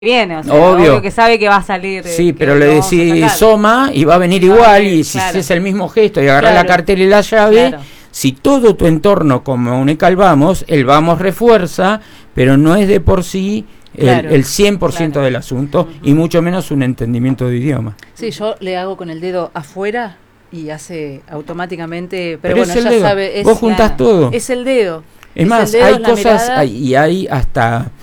viene, o sea, obvio que sabe que va a salir. Sí, pero le decís soma y va a venir igual, y si es el mismo gesto y agarrar la cartera y la llave, si todo tu entorno comunica el vamos, el vamos refuerza, pero no es de por sí el 100% del asunto, y mucho menos un entendimiento de idioma. Sí, yo le hago con el dedo afuera y hace automáticamente, pero bueno, es ya dedo. sabe. Vos juntás todo. Es el dedo. Es más, dedo, hay cosas, y hay hasta...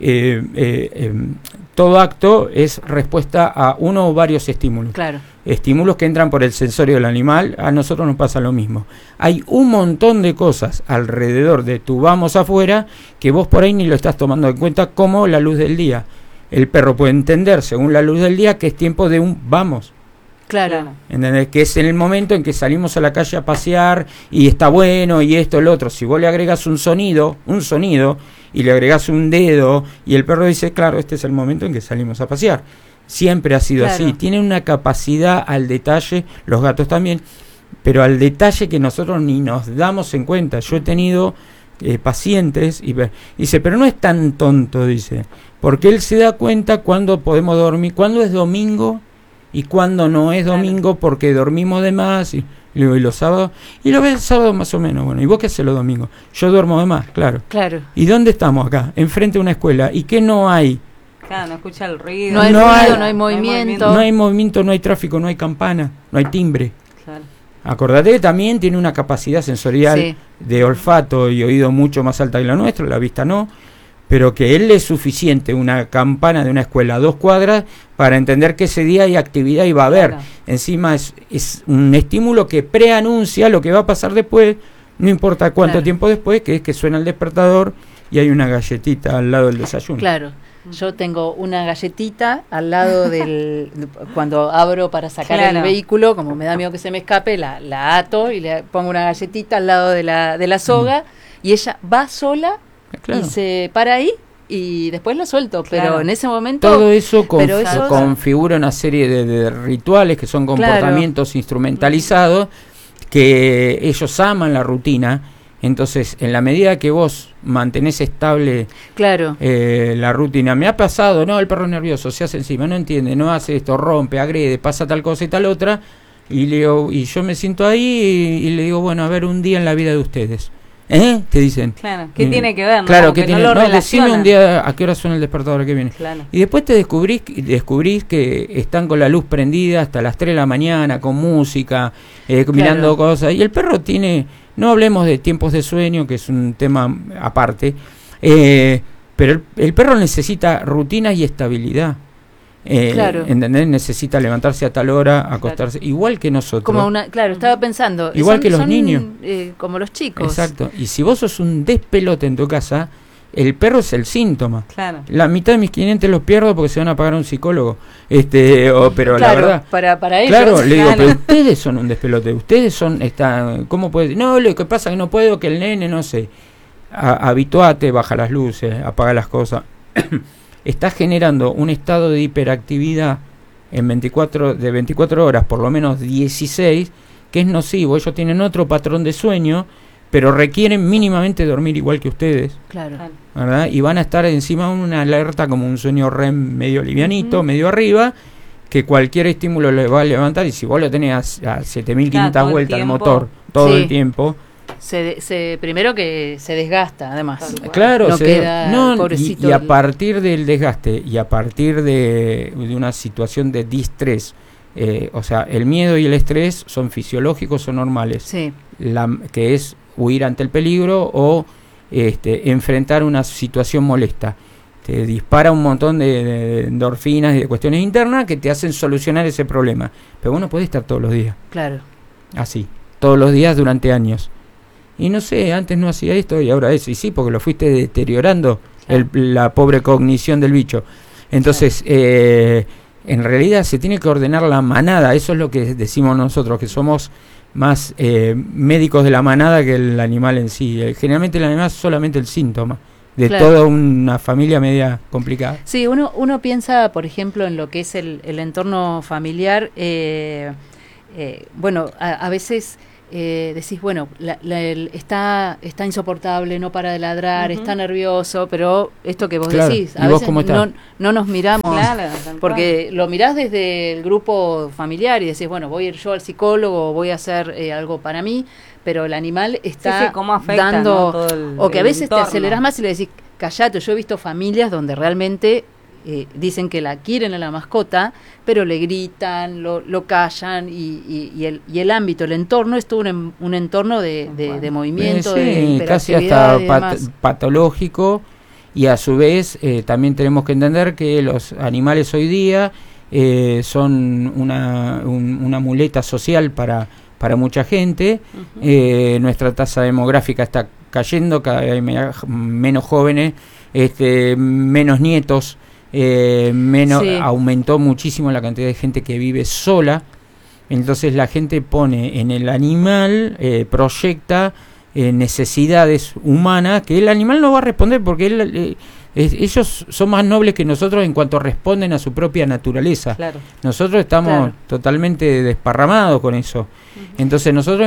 todo acto es respuesta a uno o varios estímulos. Claro. Estímulos que entran por el sensorio del animal. A nosotros nos pasa lo mismo. Hay un montón de cosas alrededor de tu vamos afuera que vos por ahí ni lo estás tomando en cuenta, como la luz del día. El perro puede entender, según la luz del día, que es tiempo de un vamos. Claro. ¿Entendés? Que es en el momento en que salimos a la calle a pasear y está bueno y esto, lo otro. Si vos le agregas un sonido y le agregas un dedo, y el perro dice, claro, este es el momento en que salimos a pasear. Siempre ha sido así. Tienen una capacidad al detalle, los gatos también, pero al detalle que nosotros ni nos damos en cuenta. Yo he tenido pacientes y dice, pero no es tan tonto, dice, porque él se da cuenta cuando podemos dormir, cuando es domingo y cuando no es domingo, porque dormimos de más, y los sábados, y lo ves el sábado más o menos. Bueno, ¿y vos qué haces los domingos? Yo duermo de más, claro. ¿Y dónde estamos acá? Enfrente de una escuela. ¿Y qué no hay? Claro, no escucha el ruido. No hay ruido, no hay movimiento. No hay movimiento, no hay tráfico, no hay campana, no hay timbre. Claro. Acordate que también tiene una capacidad sensorial de olfato y oído mucho más alta que la nuestra, la vista no, pero que él es suficiente una campana de una escuela a 2 cuadras para entender que ese día hay actividad y va a haber. Encima es un estímulo que preanuncia lo que va a pasar después, no importa cuánto tiempo después, que es que suena el despertador y hay una galletita al lado del desayuno. Claro. Yo tengo una galletita al lado del... cuando abro para sacar el vehículo, como me da miedo que se me escape, la ato y le pongo una galletita al lado de la soga, y ella va sola y se para ahí y después la suelto, pero en ese momento... Todo eso configura una serie de rituales que son comportamientos instrumentalizados, que ellos aman la rutina. Entonces, en la medida que vos mantenés estable la rutina, me ha pasado, no, el perro es nervioso, se hace encima, no entiende, no hace esto, rompe, agrede, pasa tal cosa y tal otra, y yo me siento ahí y le digo, bueno, a ver, un día en la vida de ustedes. ¿Te dicen? Claro, ¿qué tiene que ver? Claro, ¿qué tiene? No, decime un día a qué hora suena el despertador que viene. Claro. Y después te descubrís que están con la luz prendida hasta las 3 de la mañana, con música, mirando cosas. Y el perro tiene, no hablemos de tiempos de sueño, que es un tema aparte, pero el perro necesita rutinas y estabilidad. ¿Entendés? Necesita levantarse a tal hora, acostarse, igual que nosotros. Como estaba pensando. Igual que los niños. Como los chicos. Exacto. Y si vos sos un despelote en tu casa, el perro es el síntoma. Claro. La mitad de mis clientes los pierdo porque se van a pagar a un psicólogo. Pero la verdad. Para ellos. Claro, le digo, pero ustedes son un despelote. Ustedes ¿cómo puede? No, lo que pasa es que no puedo, que el nene, no sé. Habituate, baja las luces, apaga las cosas. Estás generando un estado de hiperactividad de 24 horas, por lo menos 16, que es nocivo. Ellos tienen otro patrón de sueño, pero requieren mínimamente dormir igual que ustedes. Claro. ¿Verdad? Y van a estar encima de una alerta, como un sueño REM medio livianito, medio arriba, que cualquier estímulo les va a levantar. Y si vos lo tenés a 7500 vueltas al motor todo el tiempo... primero que se desgasta, además. Claro, pobrecito. Y a partir del desgaste y a partir de una situación de distrés, o sea, el miedo y el estrés son fisiológicos, son normales. Que es huir ante el peligro o enfrentar una situación molesta. Te dispara un montón de endorfinas y de cuestiones internas que te hacen solucionar ese problema. Pero vos no podés estar todos los días. Claro. Así, todos los días durante años. Y no sé, antes no hacía esto y ahora eso. Y sí, porque lo fuiste deteriorando, la pobre cognición del bicho. Entonces, en realidad se tiene que ordenar la manada. Eso es lo que decimos nosotros, que somos más médicos de la manada que el animal en sí. Generalmente el animal es solamente el síntoma de toda una familia media complicada. Sí, uno piensa, por ejemplo, en lo que es el entorno familiar. A veces... decís, bueno, está insoportable, no para de ladrar, está nervioso, pero esto que vos decís, a veces no nos miramos, porque lo mirás desde el grupo familiar y decís, bueno, voy a ir yo al psicólogo, voy a hacer algo para mí, pero el animal está ¿cómo afecta, dando, ¿no? o que a veces entorno. te acelerás más y le decís, callate. Yo he visto familias donde realmente dicen que la quieren a la mascota, pero le gritan, lo callan y el ámbito, el entorno es todo un entorno de movimiento, de casi hasta patológico, y a su vez también tenemos que entender que los animales hoy día son una muleta social para mucha gente. Nuestra tasa demográfica está cayendo, cada vez hay menos jóvenes, menos nietos, aumentó muchísimo la cantidad de gente que vive sola. Entonces la gente pone en el animal, proyecta necesidades humanas que el animal no va a responder, porque ellos son más nobles que nosotros en cuanto responden a su propia naturaleza. Claro. Nosotros estamos totalmente desparramados con eso. Entonces nosotros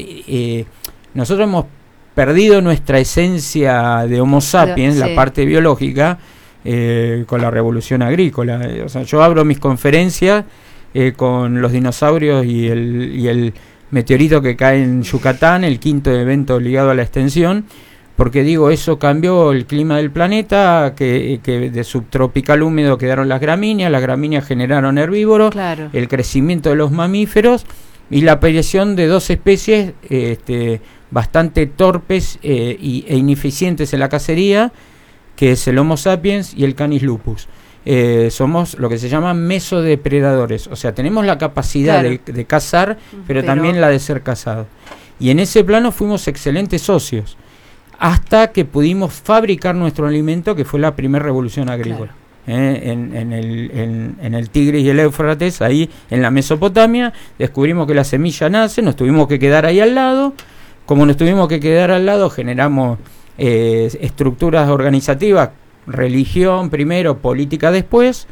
hemos perdido nuestra esencia de Homo sapiens, la parte biológica, con la revolución agrícola. O sea, yo abro mis conferencias con los dinosaurios y el meteorito que cae en Yucatán, el 5º evento ligado a la extensión, porque digo, eso cambió el clima del planeta, que de subtropical húmedo quedaron las gramíneas generaron herbívoros, el crecimiento de los mamíferos y la aparición de dos especies bastante torpes e ineficientes en la cacería, que es el Homo sapiens y el Canis lupus. Somos lo que se llama mesodepredadores, o sea, tenemos la capacidad de cazar, pero también la de ser cazados. Y en ese plano fuimos excelentes socios, hasta que pudimos fabricar nuestro alimento, que fue la primera revolución agrícola. En el Tigris y el Éufrates, ahí en la Mesopotamia, descubrimos que la semilla nace, nos tuvimos que quedar ahí al lado. Como nos tuvimos que quedar al lado, generamos estructuras organizativas, religión primero, política después,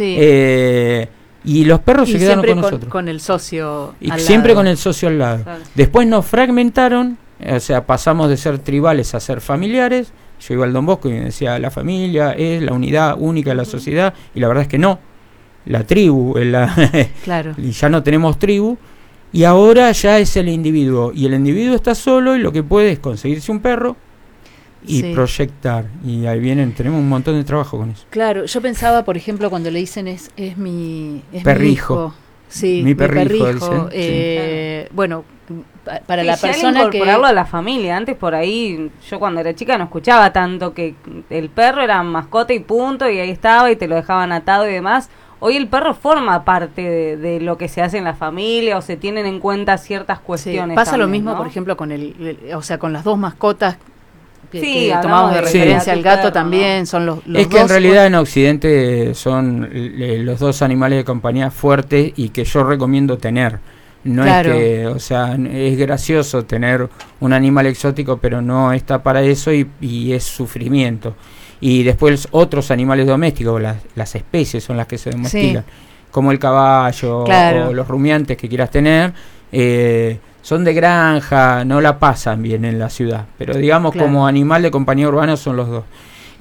y los perros se quedaron con nosotros. Con el socio y al siempre lado. Con el socio al lado. Después nos fragmentaron, o sea, pasamos de ser tribales a ser familiares. Yo iba al Don Bosco y me decía, la familia es la unidad única de la sociedad, y la verdad es que no. La tribu es y ya no tenemos tribu, y ahora ya es el individuo, y el individuo está solo y lo que puede es conseguirse un perro y proyectar, y ahí tenemos un montón de trabajo con eso. Claro, yo pensaba, por ejemplo, cuando le dicen es mi perrijo. Mi perrijo. Dicen, bueno, para la persona que incorporarlo a la familia. Antes por ahí, yo cuando era chica no escuchaba tanto que el perro era mascota y punto, y ahí estaba y te lo dejaban atado y demás. Hoy el perro forma parte de lo que se hace en la familia, o se tienen en cuenta ciertas cuestiones. Pasa también, lo mismo, ¿no? por ejemplo, con con las dos mascotas que hablamos tomamos de referencia al gato, perro, también, ¿no? Son los es que en realidad en Occidente son los dos animales de compañía fuertes y que yo recomiendo tener. No es que, o sea, es gracioso tener un animal exótico, pero no está para eso, y es sufrimiento. Y después otros animales domésticos, las especies son las que se domestican, como el caballo o los rumiantes que quieras tener, son de granja, no la pasan bien en la ciudad, pero digamos como animal de compañía urbana son los dos.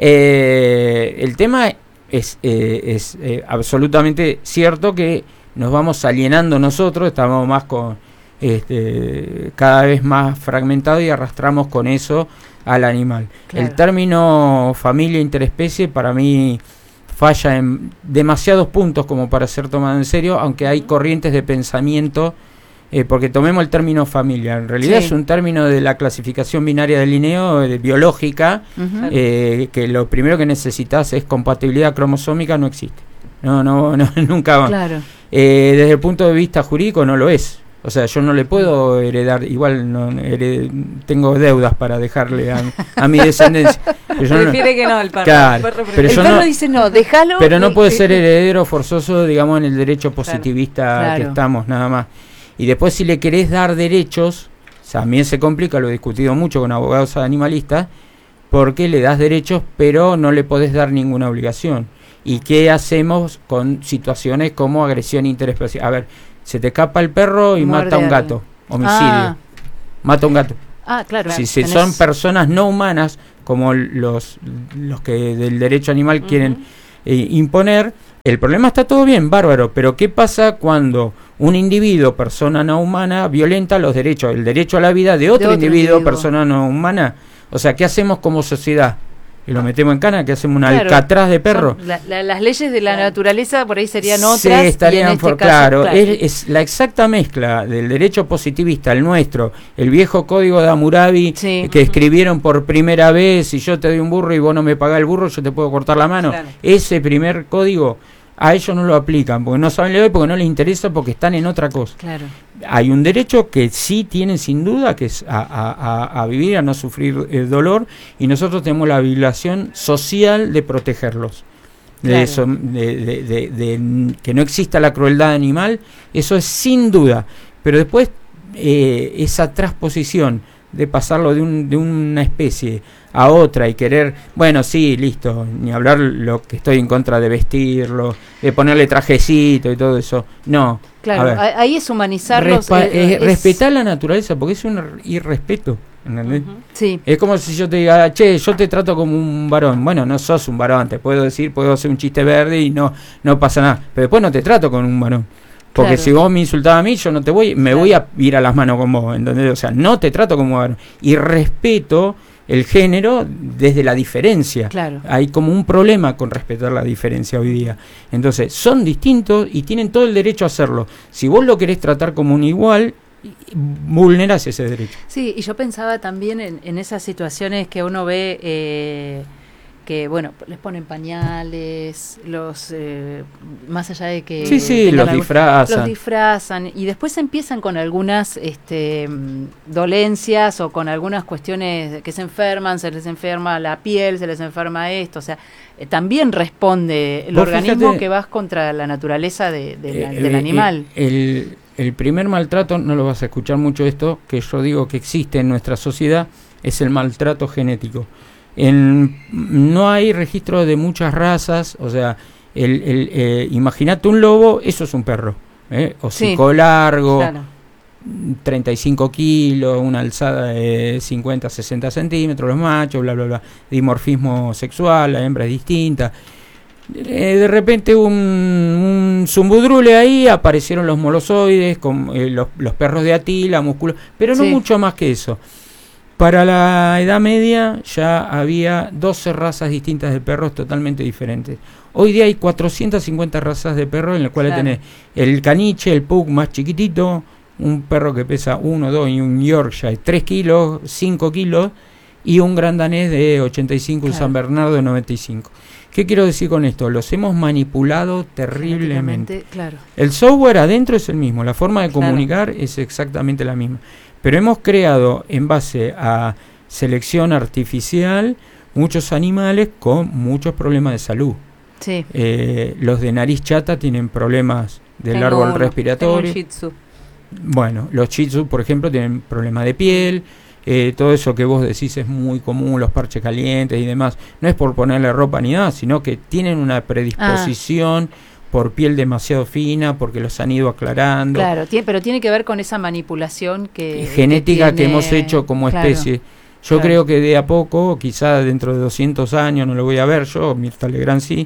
El tema es absolutamente cierto que nos vamos alienando nosotros, estamos más con cada vez más fragmentados y arrastramos con eso al animal. El término familia interespecie para mí falla en demasiados puntos como para ser tomado en serio, aunque hay corrientes de pensamiento, porque tomemos el término familia, en realidad es un término de la clasificación binaria de Linneo, biológica, que lo primero que necesitas es compatibilidad cromosómica, no existe, no nunca va. Desde el punto de vista jurídico no lo es. O sea, yo no le puedo heredar, igual tengo deudas para dejarle a mi descendencia. Prefiere que no, el perro. Claro, el perro dice no, déjalo. Pero no puede ser heredero forzoso, digamos, en el derecho positivista que estamos, nada más. Y después, si le querés dar derechos, también se complica, lo he discutido mucho con abogados animalistas, porque le das derechos, pero no le podés dar ninguna obligación. ¿Y qué hacemos con situaciones como agresión interespecial? A ver, se te escapa el perro y mata a un gato, homicidio. mata a un gato. Claro. Si son personas no humanas, como los que del derecho animal quieren imponer, el problema está todo bien, bárbaro, pero ¿qué pasa cuando un individuo, persona no humana, violenta el derecho a la vida de otro individuo, persona no humana? O sea, ¿qué hacemos como sociedad? Y lo metemos en cana, que hacemos un alcatraz de perro. Las leyes de la naturaleza por ahí serían otras. Sí, estarían claro. Es la exacta mezcla del derecho positivista, el nuestro, el viejo código de Hammurabi, que escribieron por primera vez: si yo te doy un burro y vos no me pagás el burro, yo te puedo cortar la mano. Claro. Ese primer código, a ellos no lo aplican, porque no saben leer, porque no les interesa, porque están en otra cosa. Claro. Hay un derecho que sí tienen sin duda, que es a vivir, a no sufrir dolor, y nosotros tenemos la obligación social de protegerlos. Claro. De eso, de que no exista la crueldad animal, eso es sin duda. Pero después esa transposición de pasarlo de una especie a otra y querer, bueno, sí, listo, ni hablar lo que estoy en contra de vestirlo, de ponerle trajecito y todo eso, no. Claro, ahí es humanizarlos. Respetar la naturaleza, porque es un irrespeto, ¿entendés? Sí. Es como si yo te diga, che, yo te trato como un varón. Bueno, no sos un varón, te puedo decir, puedo hacer un chiste verde y no pasa nada, pero después no te trato como un varón. Porque si vos me insultabas a mí, yo no te voy, voy a ir a las manos con vos, ¿entendés? O sea, no te trato como varón. Y respeto el género desde la diferencia. Claro. Hay como un problema con respetar la diferencia hoy día. Entonces, son distintos y tienen todo el derecho a hacerlo. Si vos lo querés tratar como un igual, vulnerás ese derecho. Sí, y yo pensaba también en esas situaciones que uno ve... que bueno, les ponen pañales, los más allá de que los disfrazan y después empiezan con algunas dolencias o con algunas cuestiones que se enferman, se les enferma la piel, se les enferma esto, o sea, también responde el organismo que vas contra la naturaleza del animal. El primer maltrato, no lo vas a escuchar mucho esto, que yo digo que existe en nuestra sociedad, es el maltrato genético. No hay registro de muchas razas, o sea, imagínate un lobo, eso es un perro, hocico largo, claro. 35 kilos, una alzada de 50, 60 centímetros, los machos, bla, bla, bla, dimorfismo sexual, la hembra es distinta. De repente un zumbudrule ahí, aparecieron los molosoides, con los perros de Atila, músculos, pero no mucho más que eso. Para la Edad Media ya había 12 razas distintas de perros totalmente diferentes. Hoy día hay 450 razas de perros, en las cuales tenés el caniche, el pug más chiquitito, un perro que pesa 1, 2 y un Yorkshire 3 kilos, 5 kilos, y un gran danés de 85, un San Bernardo de 95. ¿Qué quiero decir con esto? Los hemos manipulado terriblemente. Claro. El software adentro es el mismo, la forma de comunicar es exactamente la misma. Pero hemos creado, en base a selección artificial, muchos animales con muchos problemas de salud. Sí. Los de nariz chata tienen problemas del árbol respiratorio. Shih Tzu. Bueno, los Shih Tzu, por ejemplo, tienen problemas de piel. Todo eso que vos decís es muy común, los parches calientes y demás. No es por ponerle ropa ni nada, sino que tienen una predisposición... por piel demasiado fina, porque los han ido aclarando. Claro, pero tiene que ver con esa manipulación genética que hemos hecho como especie. Yo creo que de a poco, quizá dentro de 200 años, no lo voy a ver yo, Mirta Legrand sí,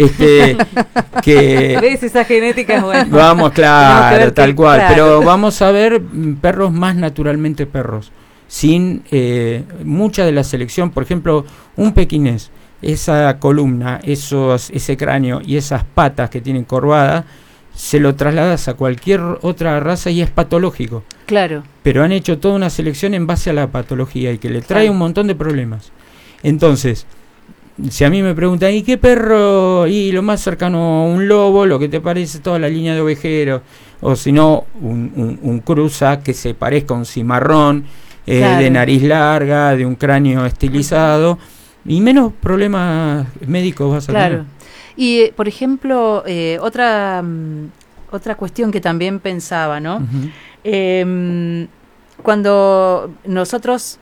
que... ¿Ves? Esa genética es buena. Vamos, claro, tal cual, pero vamos a ver perros más naturalmente perros, sin mucha de la selección. Por ejemplo, un pequinés, esa columna, ese cráneo y esas patas que tienen corvadas, se lo trasladas a cualquier otra raza y es patológico. Claro. Pero han hecho toda una selección en base a la patología y que le trae un montón de problemas. Entonces, si a mí me preguntan, ¿y qué perro? Y lo más cercano a un lobo, lo que te parece toda la línea de ovejero, o si no, un cruza que se parezca a un cimarrón, de nariz larga, de un cráneo estilizado, y menos problemas médicos vas a tener. Y, por ejemplo, otra cuestión que también pensaba, ¿no? Uh-huh. Cuando nosotros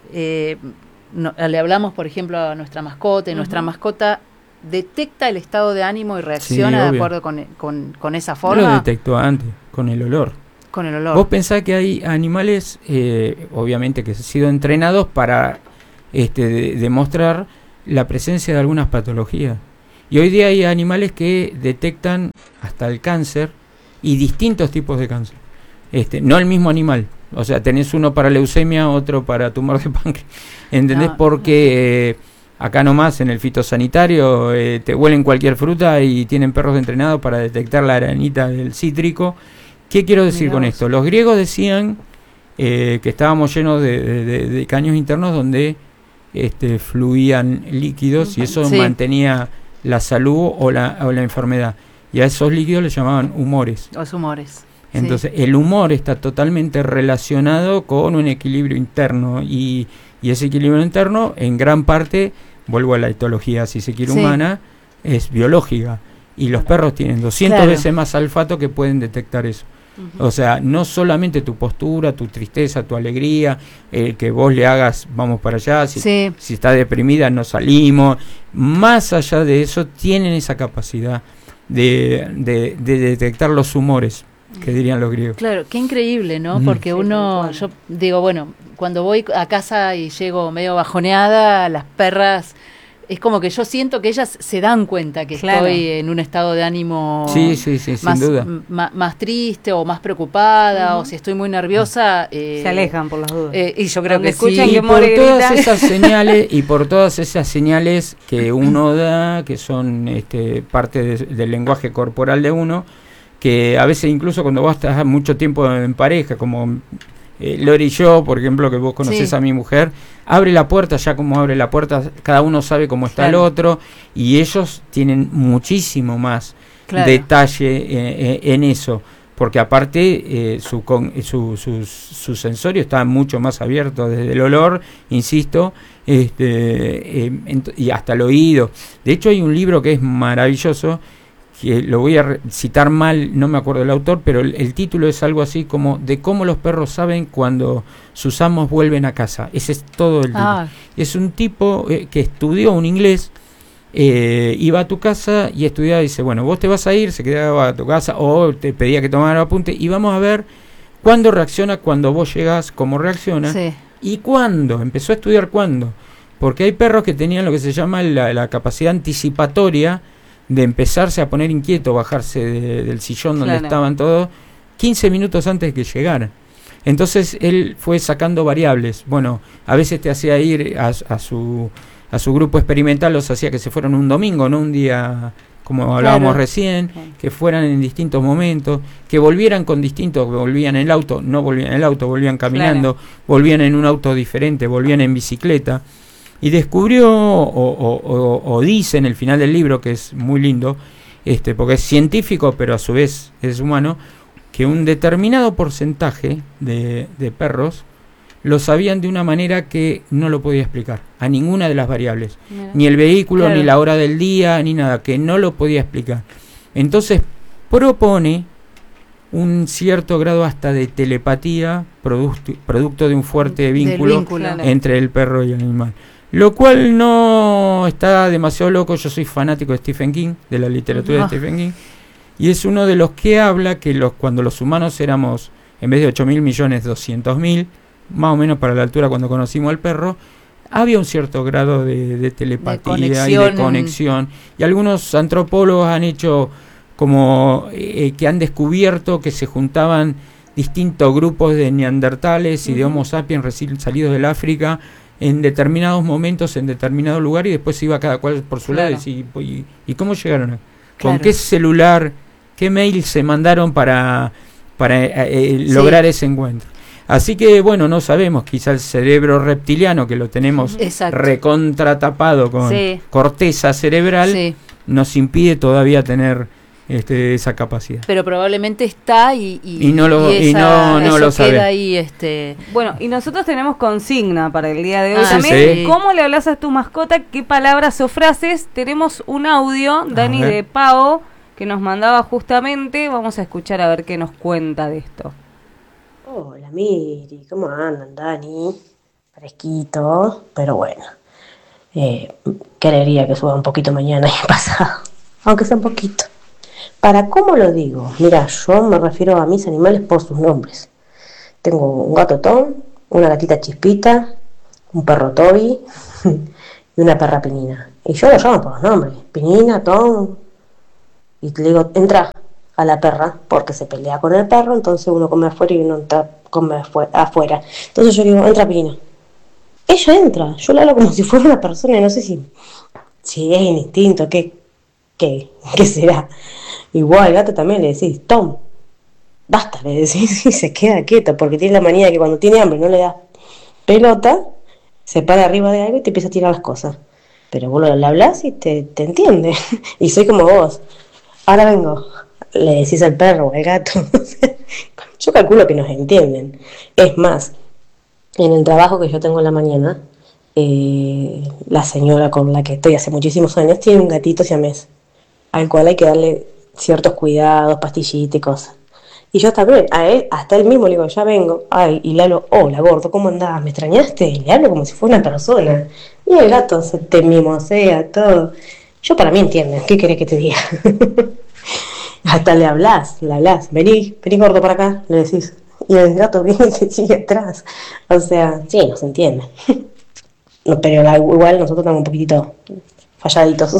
le hablamos, por ejemplo, a nuestra mascota, y nuestra mascota detecta el estado de ánimo y reacciona de acuerdo con esa forma. Yo lo detecto antes, con el olor. Con el olor. Vos pensás que hay animales, obviamente, que han sido entrenados para demostrar la presencia de algunas patologías. Y hoy día hay animales que detectan hasta el cáncer y distintos tipos de cáncer. No el mismo animal. O sea, tenés uno para leucemia, otro para tumor de páncreas. ¿Entendés? Porque acá nomás en el fitosanitario te huelen cualquier fruta y tienen perros entrenados para detectar la aranita del cítrico. ¿Qué quiero decir con esto? Los griegos decían que estábamos llenos de caños internos donde fluían líquidos y eso mantenía la salud o la enfermedad. Y a esos líquidos les llamaban humores. Los humores. Entonces, el humor está totalmente relacionado con un equilibrio interno y ese equilibrio interno, en gran parte, vuelvo a la etología, si se quiere, humana, es biológica. Y los perros tienen 200 veces más olfato que pueden detectar eso. O sea, no solamente tu postura, tu tristeza, tu alegría, que vos le hagas, vamos para allá, si está deprimida, no salimos. Más allá de eso, tienen esa capacidad de detectar los humores, que dirían los griegos. Claro, qué increíble, ¿no? Porque yo digo, bueno, cuando voy a casa y llego medio bajoneada, las perras, es como que yo siento que ellas se dan cuenta que estoy en un estado de ánimo sin duda. Más triste o más preocupada, o si estoy muy nerviosa. Se alejan por las dudas. Y yo creo que escuchan sí. Que por todas esas señales que uno da, que son parte del lenguaje corporal de uno, que a veces incluso cuando vos estás mucho tiempo en pareja, como Lori y yo, por ejemplo, que vos conocés a mi mujer, abre la puerta, ya como abre la puerta, cada uno sabe cómo está el otro, y ellos tienen muchísimo más detalle en eso, porque aparte su sensorio está mucho más abierto, desde el olor, insisto, y hasta el oído. De hecho, hay un libro que es maravilloso, que lo voy a citar mal, no me acuerdo el autor, pero el título es algo así como de cómo los perros saben cuando sus amos vuelven a casa. Ese es todo el libro. Es un tipo que estudió un inglés, iba a tu casa y estudiaba y dice, bueno, vos te vas a ir, se quedaba a tu casa o te pedía que tomara apunte y vamos a ver cuándo reacciona, cuando vos llegás, cómo reacciona y cuándo, empezó a estudiar cuándo, porque hay perros que tenían lo que se llama la capacidad anticipatoria de empezarse a poner inquieto, bajarse del sillón donde estaban todos 15 minutos antes de que llegara. Entonces él fue sacando variables. Bueno, a veces te hacía ir a su grupo experimental, los hacía que se fueran un domingo, no un día como hablábamos recién, que fueran en distintos momentos, que volvieran con distintos, que volvían en el auto, no volvían en el auto, volvían caminando, volvían en un auto diferente, volvían en bicicleta. Y descubrió, o dice en el final del libro, que es muy lindo, porque es científico, pero a su vez es humano, que un determinado porcentaje de perros lo sabían de una manera que no lo podía explicar, a ninguna de las variables. Ni el vehículo, ni la hora del día, ni nada, que no lo podía explicar. Entonces propone un cierto grado hasta de telepatía, producto de un fuerte vínculo entre el perro y el animal. Lo cual no está demasiado loco. Yo soy fanático de Stephen King, de la literatura de Stephen King, y es uno de los que habla que cuando los humanos éramos, en vez de 8.000 millones, 200.000, más o menos para la altura cuando conocimos al perro, había un cierto grado de telepatía y de conexión. Y algunos antropólogos han hecho como que han descubierto que se juntaban distintos grupos de neandertales y de Homo sapiens recién salidos del África en determinados momentos, en determinado lugar, y después se iba cada cual por su lado. ¿Y cómo llegaron? ¿Con qué celular, qué mail se mandaron para lograr ese encuentro? Así que, bueno, no sabemos, quizá el cerebro reptiliano, que lo tenemos recontratapado con corteza cerebral, nos impide todavía tener esa capacidad. Pero probablemente está y no lo queda sabe. Ahí. Bueno, y nosotros tenemos consigna para el día de hoy también. Sí. ¿Cómo le hablas a tu mascota? ¿Qué palabras o frases? Tenemos un audio, Dani de Pau, que nos mandaba justamente. Vamos a escuchar a ver qué nos cuenta de esto. Hola Miri, ¿cómo andan, Dani? Fresquito, pero bueno. Querería que suba un poquito mañana y pasado, aunque sea un poquito. ¿Para cómo lo digo? Mira, yo me refiero a mis animales por sus nombres. Tengo un gato Tom, una gatita Chispita, un perro Toby y una perra Pinina. Y yo lo llamo por los nombres, Pinina, Tom, y le digo, entra a la perra, porque se pelea con el perro, entonces uno come afuera y uno come afuera. Entonces yo digo, entra Pinina. Ella entra, yo la hablo como si fuera una persona, y no sé si es instinto, ¿qué será? Igual al gato también le decís, Tom, basta, le decís, y se queda quieto, porque tiene la manía de que cuando tiene hambre no le das pelota, se para arriba de algo y te empieza a tirar las cosas. Pero vos le hablas y te entiende. Y soy como vos. Ahora vengo, le decís al perro o al gato. Yo calculo que nos entienden. Es más, en el trabajo que yo tengo en la mañana, la señora con la que estoy hace muchísimos años tiene un gatito siamés, al cual hay que darle ciertos cuidados, pastillitas y cosas. Y yo también, a él, hasta él mismo le digo, ya vengo, ay, y le hablo, hola gordo, ¿cómo andás? ¿Me extrañaste? Y le hablo como si fuera una persona. Y el gato se te mimosea, todo. Yo para mí entienden, ¿qué querés que te diga? Hasta le hablás, vení gordo para acá, le decís. Y el gato viene y te sigue atrás. O sea, sí, nos entiende. No, pero igual nosotros estamos un poquitito falladitos.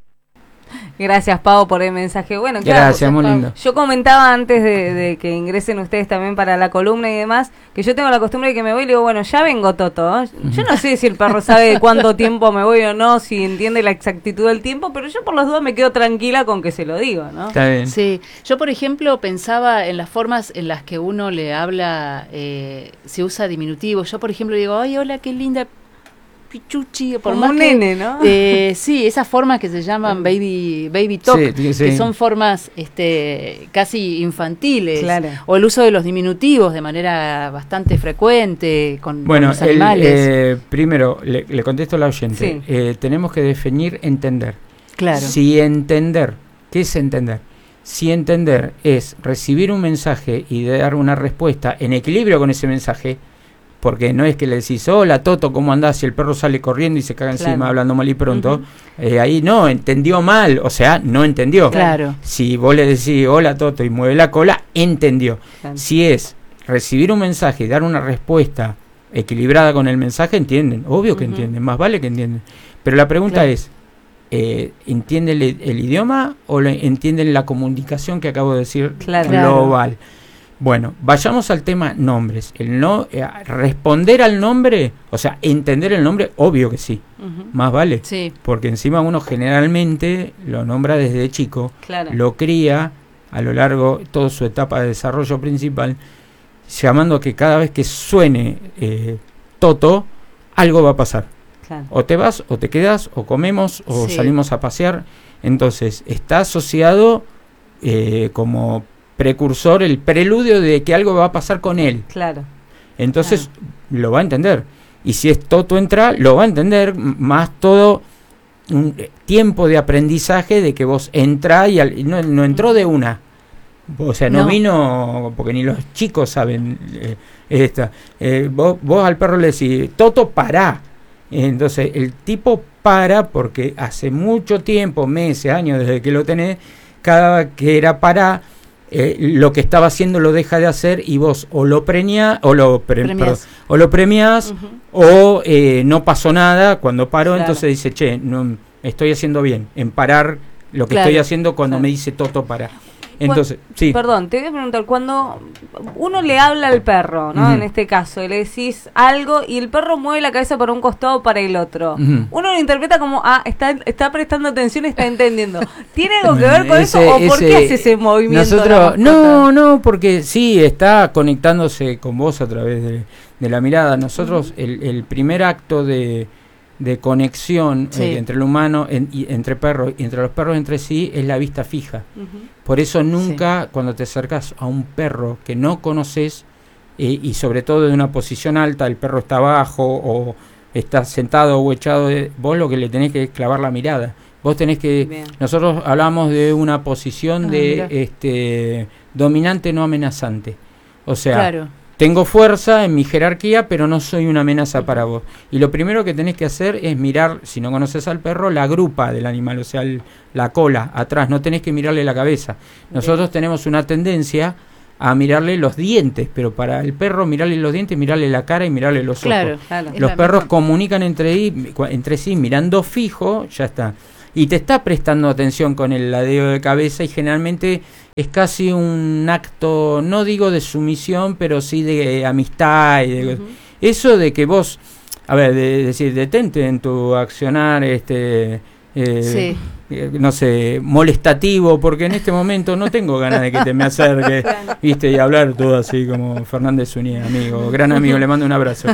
Gracias, Pau, por el mensaje. Bueno, claro, gracias, muy lindo. Yo comentaba antes de que ingresen ustedes también para la columna y demás, que yo tengo la costumbre de que me voy y le digo, bueno, ya vengo, Toto. Yo no sé si el perro sabe de cuánto tiempo me voy o no, si entiende la exactitud del tiempo, pero yo por los dos me quedo tranquila con que se lo digo, ¿no? Está bien. Sí, yo por ejemplo pensaba en las formas en las que uno le habla, se usa diminutivo. Yo por ejemplo digo, ay, hola, qué linda Pichuchi, por como más un que, nene, ¿no? Sí, esas formas que se llaman baby talk, sí. que son formas casi infantiles, claro. O el uso de los diminutivos de manera bastante frecuente con los animales. Primero, le contesto a la oyente. Sí. Tenemos que definir entender. Claro. Si entender, ¿qué es entender? Si entender es recibir un mensaje y dar una respuesta en equilibrio con ese mensaje, porque no es que le decís, hola Toto, ¿cómo andás? Y el perro sale corriendo y se caga encima, hablando mal y pronto. Ahí no, entendió mal, o sea, no entendió. Claro. Si vos le decís, hola Toto, y mueve la cola, entendió. Claro. Si es recibir un mensaje y dar una respuesta equilibrada con el mensaje, entienden. Obvio que entienden, más vale que entienden. Pero la pregunta es, ¿entienden el idioma o entienden la comunicación que acabo de decir global? Bueno, vayamos al tema nombres. Responder al nombre, o sea, entender el nombre, obvio que sí. Más vale. Sí. Porque encima uno generalmente lo nombra desde chico, lo cría a lo largo de toda su etapa de desarrollo principal, llamando que cada vez que suene Toto, algo va a pasar. Claro. O te vas, o te quedas, o comemos, o salimos a pasear. Entonces, está asociado como precursor, el preludio de que algo va a pasar con él. Claro. Entonces lo va a entender. Y si es Toto entra, lo va a entender, más todo un tiempo de aprendizaje de que vos entrás y no entró de una. O sea, no vino, porque ni los chicos saben vos al perro le decís, Toto, pará. Entonces el tipo para porque hace mucho tiempo, meses, años desde que lo tenés, cada que era pará, lo que estaba haciendo lo deja de hacer y vos o lo premiás o no pasó nada cuando paró, entonces dice, che, no estoy haciendo bien en parar lo que estoy haciendo cuando me dice Toto para. Entonces, sí. Perdón, te voy a preguntar, cuando uno le habla al perro, ¿no? En este caso, le decís algo y el perro mueve la cabeza para un costado o para el otro. Uno lo interpreta como, está prestando atención, está entendiendo. ¿Tiene algo que ver con eso o por qué hace ese movimiento? Nosotros, no, porque sí, está conectándose con vos a través de la mirada. Nosotros, el primer acto de conexión entre el humano y entre perros y entre los perros entre sí es la vista fija. Por eso nunca cuando te acercas a un perro que no conoces y sobre todo de una posición alta, el perro está abajo o está sentado o echado, vos lo que le tenés que es clavar la mirada. Vos tenés que... Bien. Nosotros hablamos de una posición dominante no amenazante. O sea, tengo fuerza en mi jerarquía, pero no soy una amenaza para vos. Y lo primero que tenés que hacer es mirar, si no conoces al perro, la grupa del animal, o sea, la cola, atrás, no tenés que mirarle la cabeza. Nosotros tenemos una tendencia a mirarle los dientes, pero para el perro mirarle los dientes, mirarle la cara y mirarle los ojos. Claro. Los perros comunican entre sí mirando fijo, ya está. Y te está prestando atención con el ladeo de cabeza y generalmente es casi un acto, no digo de sumisión, pero sí de amistad. Y eso de que vos, a ver, de decir, detente en tu accionar, Sí. no sé, molestativo, porque en este momento no tengo ganas de que te me acerques, viste, y hablar todo así como Fernández Zúñiga, amigo, gran amigo, le mando un abrazo.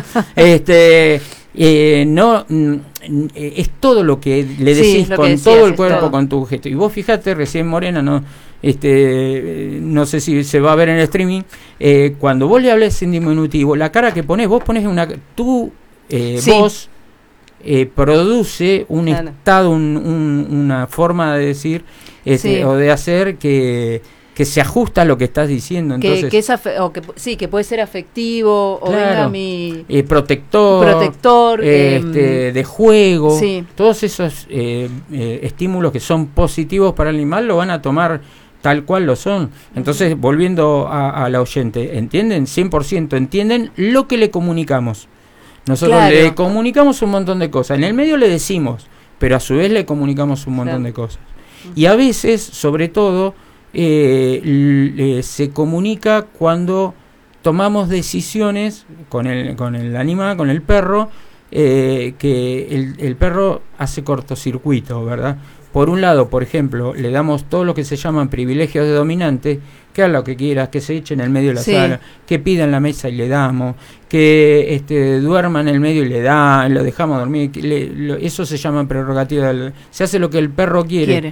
No, es todo lo que le decís, lo con que decías, todo el es cuerpo, todo. con tu gesto. Y vos fijate, recién Morena, no no sé si se va a ver en el streaming, cuando vos le hables en diminutivo, la cara que pones, vos pones voz produce un estado, una forma de decir o de hacer que se ajusta a lo que estás diciendo. Entonces, que puede ser afectivo, o venga mi protector, de juego. Sí. Todos esos estímulos que son positivos para el animal lo van a tomar tal cual lo son. Entonces, volviendo a la oyente, ¿entienden? 100% entienden lo que le comunicamos. Nosotros le comunicamos un montón de cosas. En el medio le decimos, pero a su vez le comunicamos un montón de cosas. Y a veces, sobre todo, se comunica cuando tomamos decisiones con el animal, con el perro, que el perro hace cortocircuito, ¿verdad? Por un lado, por ejemplo, le damos todo lo que se llaman privilegios de dominante, que haga lo que quieras, que se eche en el medio de la sala, que pida en la mesa y le damos, que duerma en el medio y lo dejamos dormir, eso se llama prerrogativa, se hace lo que el perro quiere.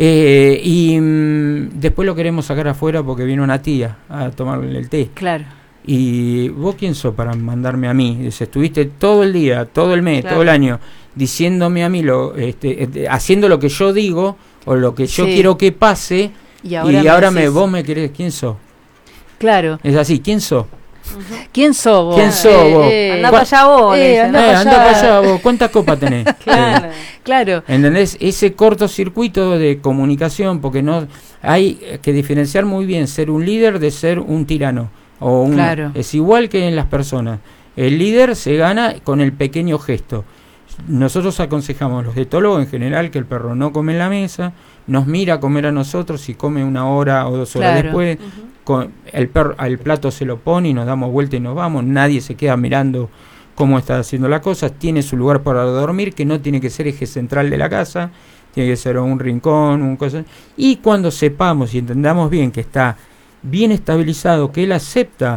Después lo queremos sacar afuera porque viene una tía a tomarle el té. Claro. Y vos, ¿quién sos para mandarme a mí? Dice, estuviste todo el día, todo el mes, todo el año diciéndome a mí haciendo lo que yo digo o lo que yo quiero que pase, y ahora vos me querés. ¿Quién sos? Claro. Es así, ¿quién sos? ¿Quién sos vos? ¿Quién sos vos? Andá para allá vos. Anda para allá vos. ¿Cuántas copas tenés? Claro. ¿Entendés? Ese cortocircuito de comunicación, porque no hay que diferenciar muy bien ser un líder de ser un tirano. Es igual que en las personas. El líder se gana con el pequeño gesto. Nosotros aconsejamos, los etólogos en general, que el perro no come en la mesa, nos mira a comer a nosotros, y come 1 hora o 2 horas después, el perro al plato se lo pone y nos damos vuelta y nos vamos, nadie se queda mirando cómo está haciendo las cosas, tiene su lugar para dormir, que no tiene que ser eje central de la casa, tiene que ser un rincón, y cuando sepamos y entendamos bien que está bien estabilizado, que él acepta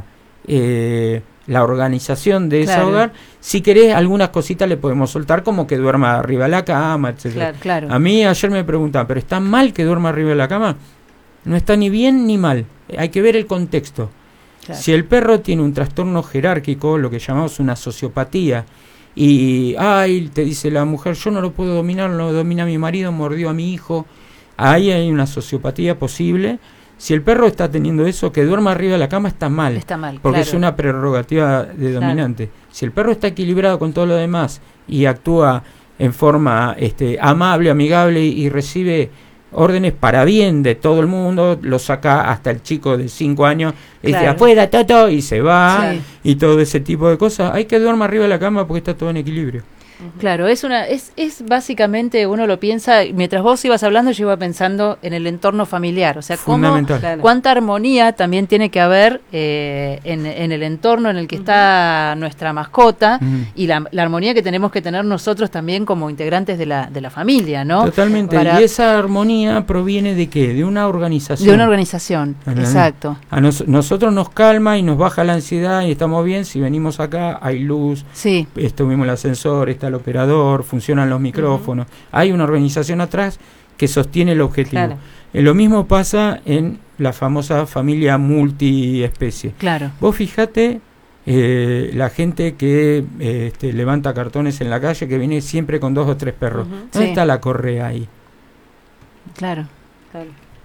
la organización de ese hogar, si querés algunas cositas le podemos soltar, como que duerma arriba de la cama, etcétera. Claro. A mí ayer me preguntaban, ¿pero está mal que duerma arriba de la cama? No está ni bien ni mal, hay que ver el contexto. Si el perro tiene un trastorno jerárquico, lo que llamamos una sociopatía, y te dice la mujer, yo no lo puedo dominar, lo domina mi marido, mordió a mi hijo, ahí hay una sociopatía posible. Si el perro está teniendo eso, que duerma arriba de la cama está mal, porque es una prerrogativa de dominante. Si el perro está equilibrado con todo lo demás y actúa en forma amable, amigable, y recibe órdenes para bien de todo el mundo, lo saca hasta el chico de 5 años, y dice afuera, Toto, y se va, y todo ese tipo de cosas. Hay que duerma arriba de la cama porque está todo en equilibrio. Claro, es básicamente, uno lo piensa, mientras vos ibas hablando yo iba pensando en el entorno familiar, o sea, cuánta armonía también tiene que haber en el entorno en el que está nuestra mascota, y la armonía que tenemos que tener nosotros también como integrantes de la familia, ¿no? Totalmente, y esa armonía proviene ¿de qué? De una organización. De una organización, exacto. A nosotros nos calma y nos baja la ansiedad y estamos bien si venimos acá, hay luz, estuvimos el ascensor, está el operador, funcionan los micrófonos, hay una organización atrás que sostiene el objetivo. Lo mismo pasa en la famosa familia multiespecie. Vos fijate la gente que levanta cartones en la calle, que viene siempre con 2 o 3 perros. ¿Dónde está la correa ahí?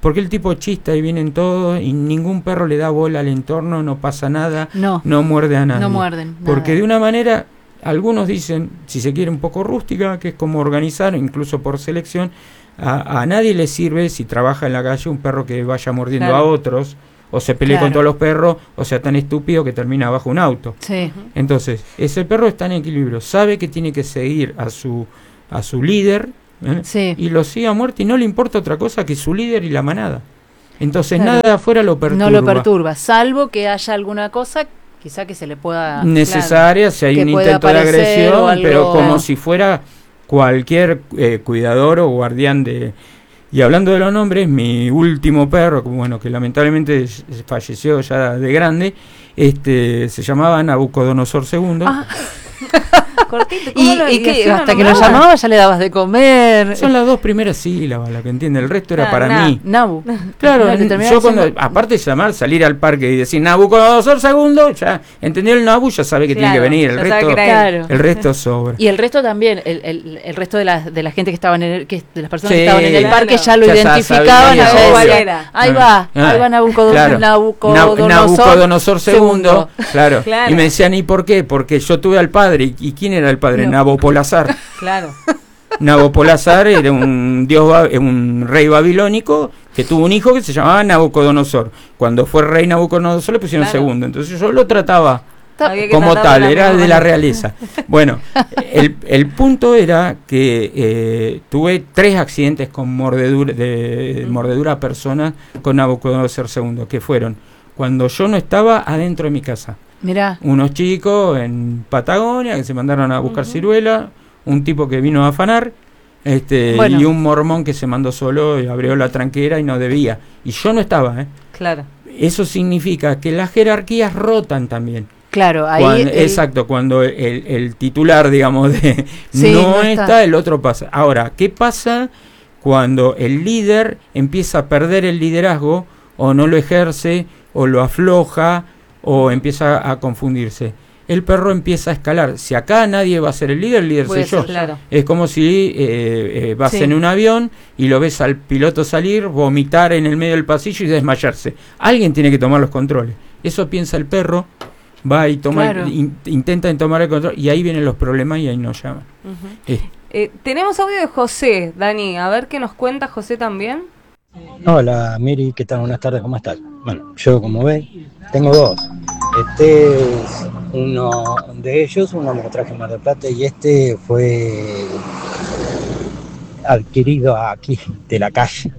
porque el tipo chista y vienen todos y ningún perro le da bola al entorno, no pasa nada, no muerde a nadie. No muerden. Porque de una manera, algunos dicen, si se quiere un poco rústica, que es como organizar, incluso por selección, a nadie le sirve si trabaja en la calle un perro que vaya mordiendo a otros, o se pelee con todos los perros, o sea tan estúpido que termina bajo un auto. Sí. Entonces, ese perro está en equilibrio, sabe que tiene que seguir a su líder, y lo sigue a muerte y no le importa otra cosa que su líder y la manada. Entonces nada de afuera lo perturba. No lo perturba, salvo que haya alguna cosa quizá que se le pueda... necesaria, si hay un intento de agresión, pero como si fuera cualquier cuidador o guardián de... Y hablando de los nombres, mi último perro, bueno, que lamentablemente falleció ya de grande, se llamaba Nabucodonosor II. Cortito. ¿Y qué? Hasta que lo llamaba ya le dabas de comer. Son las 2 primeras sílabas, la que entiende. El resto era para mí. Nabu. Claro, yo cuando, aparte de llamar, salir al parque y decir Nabucodonosor II, ya entendió el Nabu, ya sabe que tiene que venir. El resto sobra. Y el resto también, el resto de la gente que estaban de las personas que estaban en el parque ya lo identificaban. Ahí va Nabucodonosor II. Claro. Y me decían, ¿y por qué? Porque yo tuve al padre. ¿Y quién era el padre? Nabopolassar. Claro. Nabopolassar era un un rey babilónico que tuvo un hijo que se llamaba Nabucodonosor. Cuando fue rey Nabucodonosor le pusieron segundo. Entonces yo lo trataba como tal, era de la realeza. Bueno, el punto era que tuve 3 accidentes con mordedura a personas con Nabucodonosor II, que fueron cuando yo no estaba adentro de mi casa. Mirá. Unos chicos en Patagonia que se mandaron a buscar ciruela, un tipo que vino a afanar, y un mormón que se mandó solo y abrió la tranquera y no debía. Y yo no estaba, Claro. Eso significa que las jerarquías rotan también. Claro, ahí... Exacto, cuando el titular, digamos, no está, el otro pasa. Ahora, ¿qué pasa cuando el líder empieza a perder el liderazgo o no lo ejerce o lo afloja o empieza a confundirse? El perro empieza a escalar. Si acá nadie va a ser el líder soy yo. Claro. Es como si vas en un avión y lo ves al piloto salir, vomitar en el medio del pasillo y desmayarse. Alguien tiene que tomar los controles. Eso piensa el perro, va y toma, intenta tomar el control, y ahí vienen los problemas y ahí nos llaman. Tenemos audio de José, Dani. A ver qué nos cuenta José también. Hola Miri, ¿qué tal? Buenas tardes, ¿cómo estás? Bueno, yo como ves, tengo 2. Este es uno de ellos, uno me lo traje en Mar del Plata y este fue adquirido aquí, de la calle,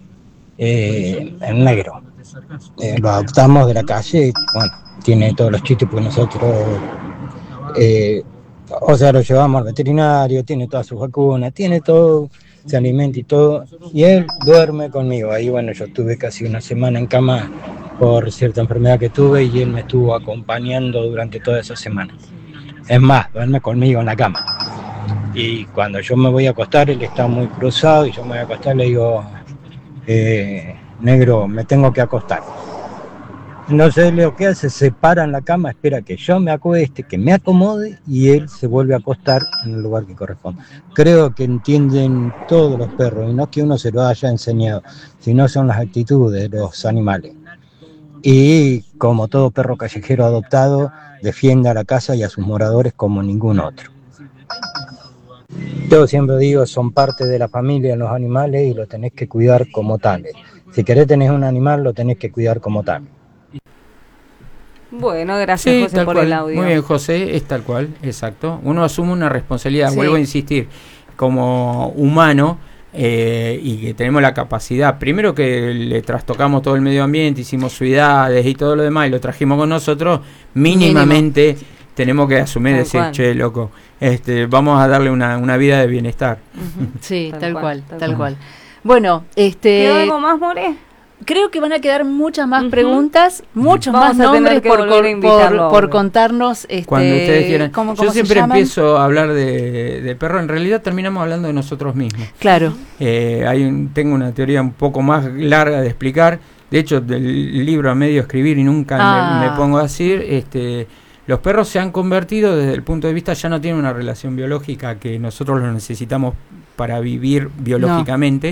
en negro. Lo adoptamos de la calle, bueno, tiene todos los chistes porque nosotros, lo llevamos al veterinario, tiene todas sus vacunas, tiene todo, se alimenta y todo, y él duerme conmigo. Ahí bueno, yo estuve casi una semana en cama por cierta enfermedad que tuve y él me estuvo acompañando durante toda esa semana. Es más, duerme conmigo en la cama. Y cuando yo me voy a acostar, él está muy cruzado y yo me voy a acostar, le digo, negro, me tengo que acostar. No sé lo que hace, se para en la cama, espera que yo me acueste, que me acomode y él se vuelve a acostar en el lugar que corresponde. Creo que entienden todos los perros, y no es que uno se lo haya enseñado, sino son las actitudes de los animales. Y como todo perro callejero adoptado, defiende a la casa y a sus moradores como ningún otro. Yo siempre digo, son parte de la familia los animales y los tenés que cuidar como tales. Si querés tener un animal, lo tenés que cuidar como tal. Bueno, gracias José por el audio. Muy bien, José, es tal cual, exacto. Uno asume una responsabilidad, vuelvo a insistir, como humano, y que tenemos la capacidad, primero que le trastocamos todo el medio ambiente, hicimos ciudades y todo lo demás y lo trajimos con nosotros, mínimamente tenemos que asumir y decir, che, loco, vamos a darle una vida de bienestar. Sí, tal cual. Bueno, ¿quedó algo más, More? Creo que van a quedar muchas más preguntas, muchos más nombres por contarnos. Cuando ustedes quieran. ¿Cómo yo siempre empiezo a hablar de perro, en realidad terminamos hablando de nosotros mismos. Claro. Tengo una teoría un poco más larga de explicar. De hecho, del libro a medio escribir y nunca me pongo a decir, los perros se han convertido desde el punto de vista, ya no tienen una relación biológica que nosotros lo necesitamos para vivir biológicamente.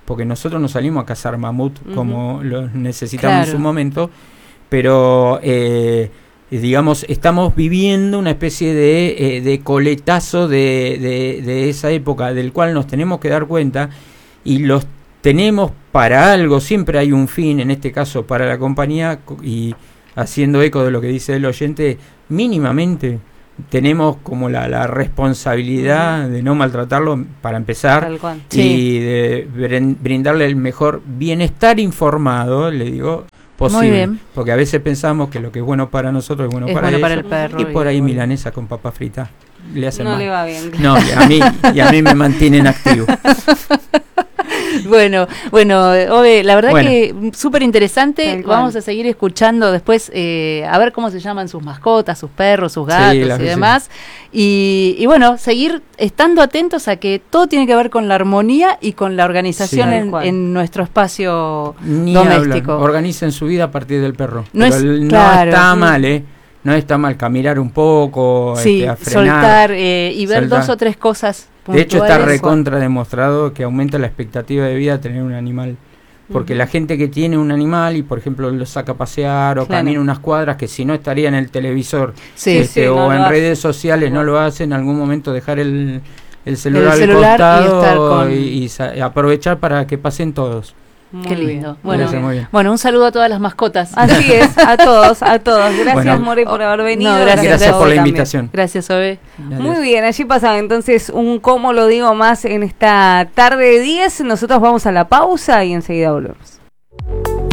porque nosotros no salimos a cazar mamut como los necesitamos Claro. en su momento, pero digamos, estamos viviendo una especie de coletazo de esa época, del cual nos tenemos que dar cuenta, y los tenemos para algo, siempre hay un fin, en este caso para la compañía, y haciendo eco de lo que dice el oyente, mínimamente tenemos como la responsabilidad de no maltratarlo para empezar, Tal cual. y de brindarle el mejor bienestar informado, le digo, posible. Muy bien. Porque a veces pensamos que lo que es bueno para nosotros es bueno Es para bueno para ellos, el perro y por ahí bueno. milanesa con papa frita le hacen No mal. le va bien. No, y a mí me mantienen activo. Bueno, Ove, la verdad Bueno. que súper interesante. Tal cual. Vamos a seguir escuchando después, a ver cómo se llaman sus mascotas, sus perros, sus gatos Sí, y las veces. demás. Y bueno, seguir estando atentos a que todo tiene que ver con la armonía y con la organización Sí. Tal cual. en nuestro espacio Ni doméstico. hablar. Organicen su vida a partir del perro. No Pero es- no claro. está mal, no está mal caminar un poco, Sí, a frenar. soltar y ver Soltar. 2 o 3 cosas De hecho, está puntuales. recontra demostrado que aumenta la expectativa de vida tener un animal. Porque la gente que tiene un animal y, por ejemplo, lo saca a pasear o Claro. camina unas cuadras, que si no estaría en el televisor Sí, sí, o no en lo redes hace. sociales, no lo hace, en algún momento dejar el celular al celular y costado estar con- y aprovechar para que pasen todos. Muy Qué bien. lindo. Me parece muy bien. Bueno, un saludo a todas las mascotas. Así es, a todos, a todos. Gracias, Bueno. More, por haber venido. No, gracias. Gracias por la Ove, también. invitación. Gracias, Ove. Muy bien, allí pasaba entonces un cómo lo digo más en esta tarde de 10. Nosotros vamos a la pausa y enseguida volvemos.